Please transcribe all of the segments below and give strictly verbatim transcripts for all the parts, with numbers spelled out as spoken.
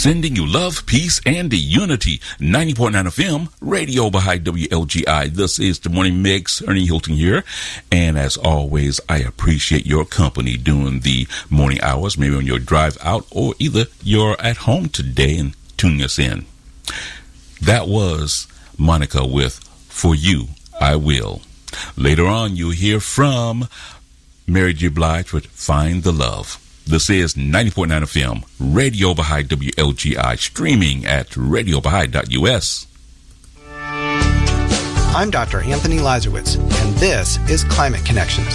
sending you love, peace, and unity. ninety point nine F M, Radio Baha'i W L G I. This is the Morning Mix. Ernie Hilton here. And as always, I appreciate your company during the morning hours, maybe on your drive out or either you're at home today and tuning us in. That was Monica with For You, I Will. Later on, you'll hear from Mary J. Blige with Find the Love. This is ninety point nine F M, Radio Baha'i W L G I, streaming at radio baha'i dot u s. I'm Doctor Anthony Lazarowitz, and this is Climate Connections.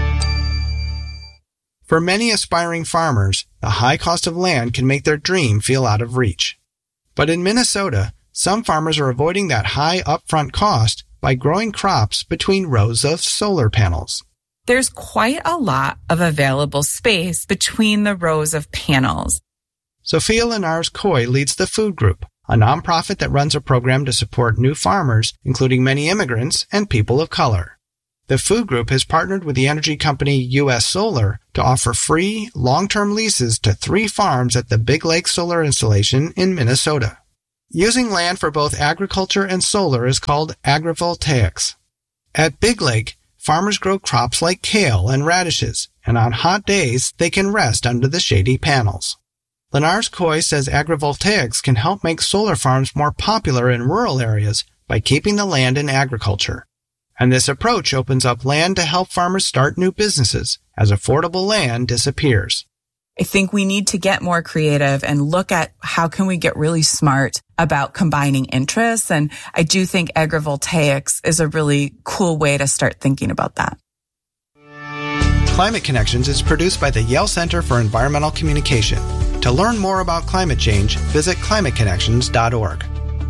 For many aspiring farmers, the high cost of land can make their dream feel out of reach. But in Minnesota, some farmers are avoiding that high upfront cost by growing crops between rows of solar panels. There's quite a lot of available space between the rows of panels. Sophia Linares-Coy leads the Food Group, a nonprofit that runs a program to support new farmers, including many immigrants and people of color. The Food Group has partnered with the energy company U S Solar to offer free, long-term leases to three farms at the Big Lake Solar Installation in Minnesota. Using land for both agriculture and solar is called agrivoltaics. At Big Lake, farmers grow crops like kale and radishes, and on hot days, they can rest under the shady panels. Linares-Coy says agrivoltaics can help make solar farms more popular in rural areas by keeping the land in agriculture. And this approach opens up land to help farmers start new businesses as affordable land disappears. I think we need to get more creative and look at how can we get really smart about combining interests. And I do think agrivoltaics is a really cool way to start thinking about that. Climate Connections is produced by the Yale Center for Environmental Communication. To learn more about climate change, visit climate connections dot org.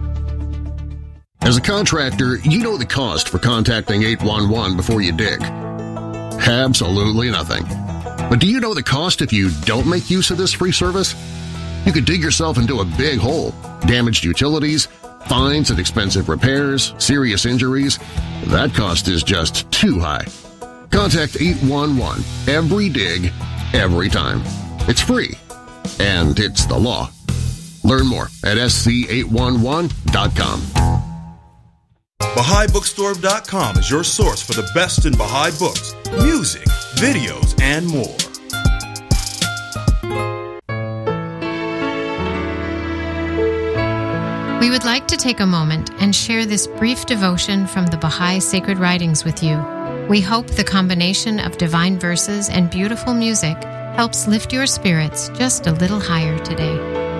As a contractor, you know the cost for contacting eight one one before you dig. Absolutely nothing. But do you know the cost if you don't make use of this free service? You could dig yourself into a big hole, damaged utilities, fines and expensive repairs, serious injuries. That cost is just too high. Contact eight one one every dig, every time. It's free, and it's the law. Learn more at S C eight one one dot com. Baha'i Bookstore dot com is your source for the best in Baha'i books, music, videos, and more. We would like to take a moment and share this brief devotion from the Baha'i Sacred Writings with you. We hope the combination of divine verses and beautiful music helps lift your spirits just a little higher today.